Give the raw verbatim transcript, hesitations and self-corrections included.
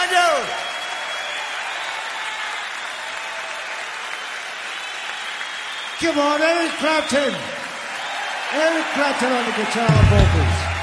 Nigel! Come on, Eric Clapton. Eric Clapton on the guitar and vocals.